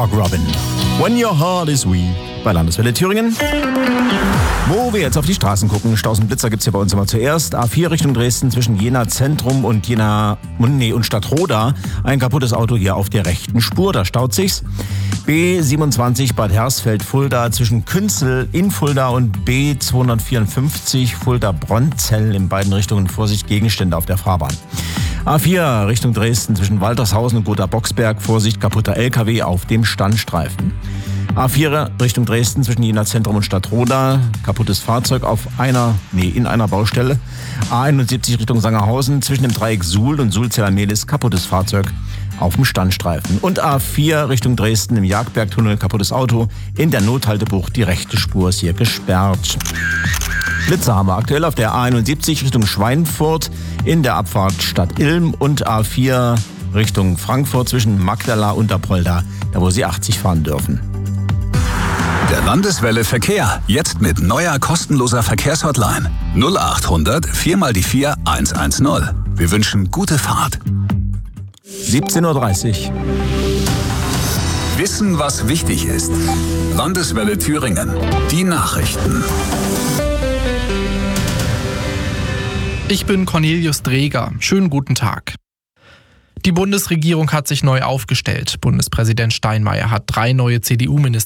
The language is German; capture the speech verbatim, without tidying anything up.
Dog Robin. When your heart is weak. Bei Landeswelle Thüringen. Wo wir jetzt auf die Straßen gucken, Staus und Blitzer gibt's hier bei uns immer zuerst. A vier Richtung Dresden zwischen Jena Zentrum und Jena nee, und Stadtroda. Ein kaputtes Auto hier auf der rechten Spur, da staut sich's. B siebenundzwanzig Bad Hersfeld-Fulda zwischen Künzel in Fulda und B zweihundertvierundfünfzig Fulda-Bronzell in beiden Richtungen. Vorsicht, Gegenstände auf der Fahrbahn. A vier Richtung Dresden zwischen Waltershausen und Gotha-Boxberg. Vorsicht, kaputter L K W auf dem Standstreifen. A vier Richtung Dresden zwischen Jena Zentrum und Stadtroda. Kaputtes Fahrzeug auf einer, nee, in einer Baustelle. A einundsiebzig Richtung Sangerhausen zwischen dem Dreieck Suhl und Suhl-Zella-Mehlis. Kaputtes Fahrzeug auf dem Standstreifen. Und A vier Richtung Dresden im Jagdbergtunnel. Kaputtes Auto. In der Nothaltebucht. Die rechte Spur ist hier gesperrt. Blitzer haben wir aktuell auf der A einundsiebzig Richtung Schweinfurt in der Abfahrt Stadt Ilm und A vier Richtung Frankfurt zwischen Magdala und Apolda, da wo Sie achtzig fahren dürfen. Der Landeswelle Verkehr, jetzt mit neuer kostenloser Verkehrshotline null acht hundert vier mal die vier hundertzehn. Wir wünschen gute Fahrt. siebzehn Uhr dreißig. Wissen, was wichtig ist. Landeswelle Thüringen. Die Nachrichten. Ich bin Cornelius Dreger. Schönen guten Tag. Die Bundesregierung hat sich neu aufgestellt. Bundespräsident Steinmeier hat drei neue C D U-Minister